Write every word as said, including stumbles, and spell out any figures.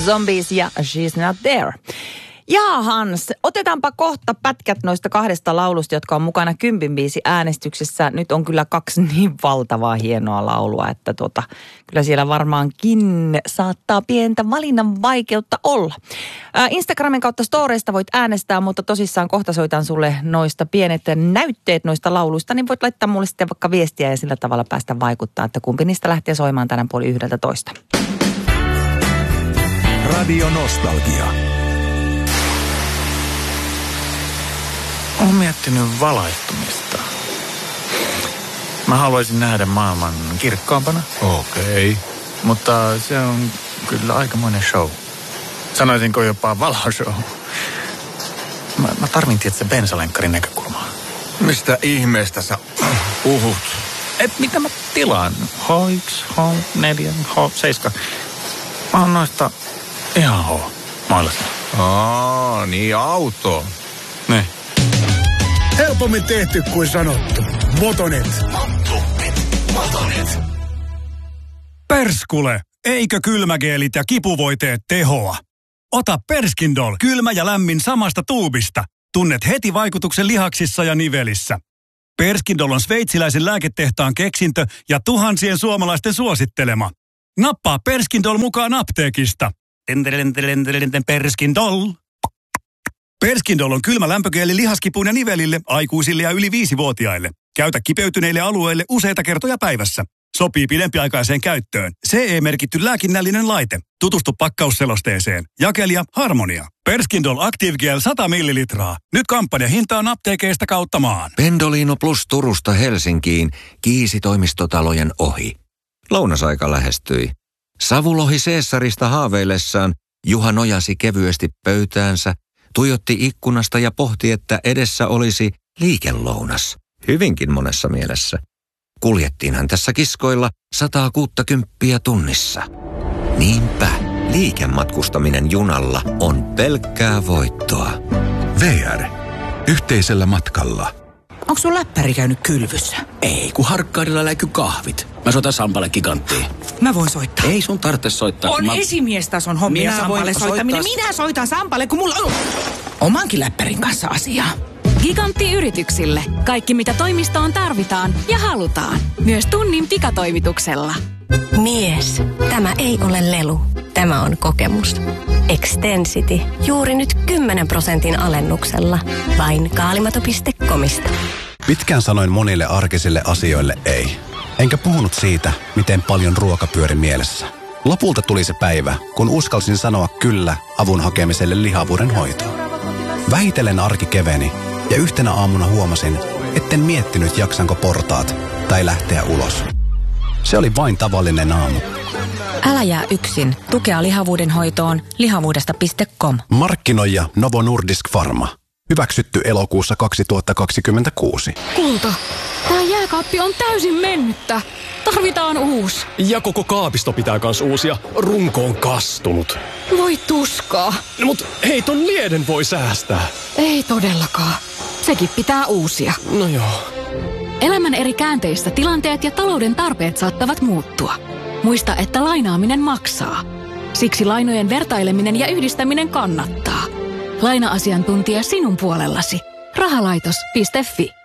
Zombies ja She's Not There. Jaa Hans, otetaanpa kohta pätkät noista kahdesta laulusta, jotka on mukana kympin biisi äänestyksessä. Nyt on kyllä kaksi niin valtavaa hienoa laulua, että tuota, kyllä siellä varmaankin saattaa pientä valinnan vaikeutta olla. Ää, Instagramin kautta storeista voit äänestää, mutta tosissaan kohta soitan sulle noista pienet näytteet noista lauluista, niin voit laittaa mulle sitten vaikka viestiä ja sillä tavalla päästä vaikuttaa, että kumpi niistä lähtee soimaan tänään puoli yhdeltä toista. Radio Nostalgia. Olen miettinyt valaistumista. Mä haluaisin nähdä maailman kirkkaampana. Okei. Okay. Mutta se on kyllä aikamoinen show. Sanoisinko jopa valoshow. Mä, mä tarvin tietysti bensalenkkarin näkökulmaa. Mistä ihmeestä sä puhut? Et mitä mä tilaan? H yksi, H neljä, H seitsemän. Mä oon noista ihan H mailasta. Aa, niin auto. Ne. Helpommin tehty kuin sanottu. Motonet. Motonet. Motonet. Perskule, eikö kylmägeelit ja kipuvoiteet tehoa? Ota Perskindol, kylmä ja lämmin samasta tuubista. Tunnet heti vaikutuksen lihaksissa ja nivelissä. Perskindol on sveitsiläisen lääketehtaan keksintö ja tuhansien suomalaisten suosittelema. Nappaa Perskindol mukaan apteekista. Perskindol. Perskindol on kylmä lämpögeeli lihaskipuun ja nivelille, aikuisille ja yli viisivuotiaille. Käytä kipeytyneille alueille useita kertoja päivässä. Sopii pidempiaikaiseen käyttöön. C E-merkitty lääkinnällinen laite. Tutustu pakkausselosteeseen. Jakelija Harmonia. Perskindol Active Gel sata millilitraa. Nyt kampanjahintaan apteekeista kautta maan. Pendolino Plus Turusta Helsinkiin, Kiisi-toimistotalojen ohi. Lounasaika lähestyi. Savulohi Seessarista haaveillessaan Juha nojasi kevyesti pöytäänsä, tuijotti ikkunasta ja pohti, että edessä olisi liikelounas. Hyvinkin monessa mielessä. Kuljettiinhan tässä kiskoilla sataa kuuttakymppiä tunnissa. Niinpä, liikematkustaminen junalla on pelkkää voittoa. V R. Yhteisellä matkalla. Onko sun läppäri käynyt kylvyssä? Ei, kun Harkkaudella läiky kahvit. Mä soitan Sampalle Giganttiin. Mä voin soittaa. Ei sun tarvitse soittaa. On mä... esimiestason hommia Minä Sampalle soittaminen. soittaa... Minä soitan Sampalle, kun mulla on omankin läppärin kanssa asiaa. Gigantti yrityksille. Kaikki mitä toimistoon tarvitaan ja halutaan. Myös tunnin pikatoimituksella. Mies, tämä ei ole lelu. Tämä on kokemus. Extensity. Juuri nyt kymmenen prosentin alennuksella. Vain kaalimato piste comista. Pitkään sanoin monille arkisille asioille ei. Enkä puhunut siitä, miten paljon ruoka pyöri mielessä. Lopulta tuli se päivä, kun uskalsin sanoa kyllä avun hakemiselle lihavuuden hoitoon. Vähitellen arki keveni ja yhtenä aamuna huomasin, etten miettinyt jaksanko portaat tai lähteä ulos. Se oli vain tavallinen aamu. Älä jää yksin. Tukea lihavuuden hoitoon lihavuudesta piste com. Markkinoija Novo Nordisk Pharma. Hyväksytty elokuussa kaksituhattakaksikymmentäkuusi. Kulta, tää jääkaappi on täysin mennyttä. Tarvitaan uusi. Ja koko kaapisto pitää kans uusia. Runko on kastunut. Voi tuskaa. No, mut hei, ton lieden voi säästää. Ei todellakaan. Sekin pitää uusia. No joo. Elämän eri käänteissä tilanteet ja talouden tarpeet saattavat muuttua. Muista, että lainaaminen maksaa. Siksi lainojen vertaileminen ja yhdistäminen kannattaa. Laina-asiantuntija sinun puolellasi. Rahalaitos piste fi